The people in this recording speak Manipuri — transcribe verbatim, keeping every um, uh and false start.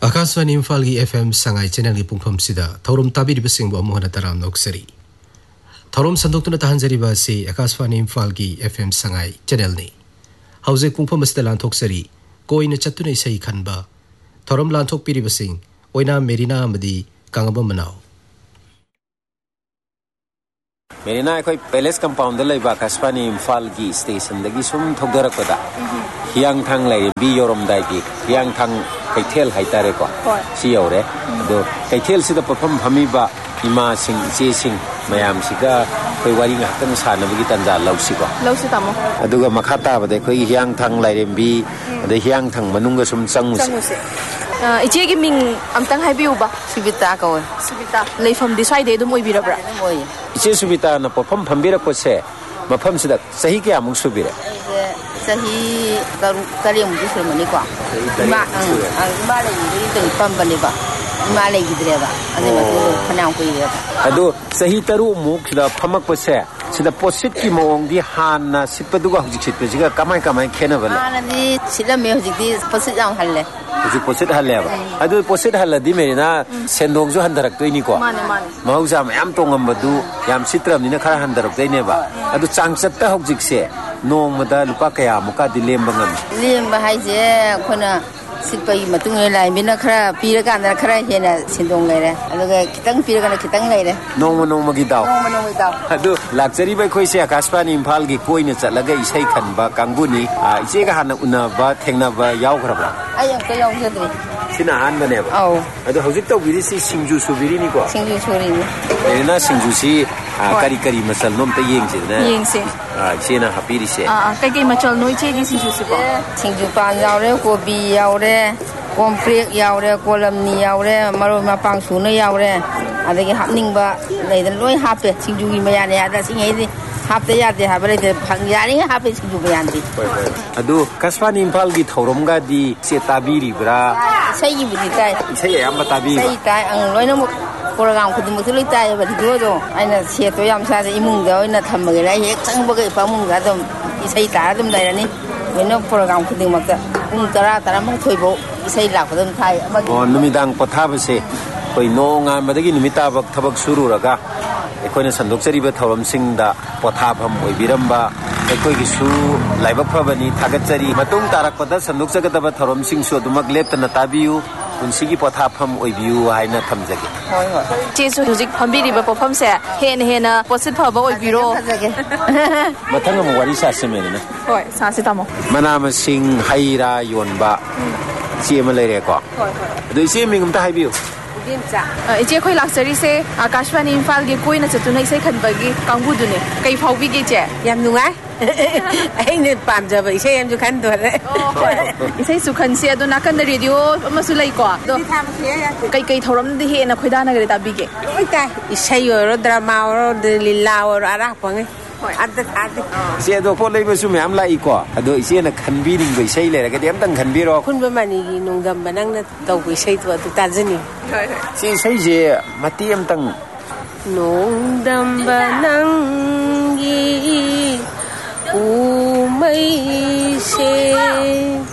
Akaswani Imphal F M Sangai channel gi pungpham sida thorum tabiriba singbo amuhana taram noksari thorum sandoktuna tahanjariba si Akaswani Imphal gi F M Sangai channel ni hauze pungpham asda lanthok-sari koina chattuna isai khanba thorum lanthok piriba sing oina Merina amadi kangaba manau Merina koi palace compound da laiba Akaswani Imphal gi station dagi sum thogdarakpada hiang thang lai bi yorom dai gi hiang thang kaithel haitare ko si yore do kaithel sida perform phamiba ima sing che sing mayam siga koi wari nga tan sana bagi tanja lausi ko lausi tamo aduga makhata bade koi hiang thang lai rembi ade hiang thang manunga sum changu se iche gi ming amtang haibiu ba Subita ko Subita leifam di sai de dum oi birabra moi iche Subita na perform phambira ko se mafam sida sahi kya mung subira sahi karu kariam di semani ko ma ma le ni de pambani ba ma le gidre ba ane ma ko khanang ko ira ado sahi taru muk sida phamak ko se sida posit ki mong di hanna sitpaduga hujik sitpajiga kamai kamai khena bala ana di sila me hujik di posit jang halle hujik posit halle ba ado posit halle di merina sendong ju handarak toini ko mane mane mahausa mayam tongam badu yam sitram ni na khara handarak toine ba ado changchatta hujik se nongmada lupa kaya muka di lemba ngam lemba haije khona sitpai matung lai mina khara piraga na khara hena sindong lai re aduga kitang piraga na kitang lai re nongma nongma gi daw nongma nongma daw adu lakchari bai khoi se Akaswani Imphal gi koina chalaga isai khanba kanguni iche ga hana unaba thengnaba yaw khraba ai am ka yaw jadri sina han bane ba au adu hojik to biri si singju subiri ni ko singju suri ni ena singju si kari kari masal nom ta yeng se na yeng se ah chena hapiri se ah kai kai machal noi che gi singju se ko singju pan yaw re ko bi yaw re komprek yaw re kolam ni yaw re maro ma pang su na yaw re adagi hapning ba lai dan loi hape singju gi maya ne ada sing ai hape ya de ha bare de phang ya ni hape singju bayan di adu Akaswani Imphal gi thorom ga di se tabiri bra sai gi bi tai sai ya am tabi sai tai ang loi na mu program khudum tu loi tai ba di do aina se to yam sa imung ga oina tham ga lai hek chang ba ga pamung ga dom sai ta dom dai ni oina program khudum mak ta ung tara tara ma thoi bo sai la khudum thai on numidang pothaba se koi nonga madagi numita bak thabak suru raga ekoina sandok chariba thorom singda pothapam oibiramba ekoi gi su laibak phabani thagat chari matung tarak pada sandok chagadaba thorom sing su dumak leptana tabiu unsigi pothapam oibiu haina thamjage hoi hoi che su hujik phambiri ba perform se hen hena posit phaba oi biro mathang am wari sa semena hoi sa se tamo mana masing haira yonba chema lere ko hoi hoi adu ise mingum ta haibiu dimcha iche khoi laksari se Akaswani Imphal gi koina chatuna isai khanbagi kangbu dune kai phaubi ge che yam nungai ai ne pam jaba isai yam ju khan do re isai su khan se adu nakan da radio amasu lai ko do kai kai thoram di he na khoida na gare ta bige oi ta isai ro drama ro lila ro ara pangai adda adda se do ko leiba su myam lai ko ado ise na khanbi ring bai sai le ga dem tang khanbi ro kun ba mani gi nongdam banang na tau bai sai tu atu tajani si sai je mati am tang nongdam banang gi u mai se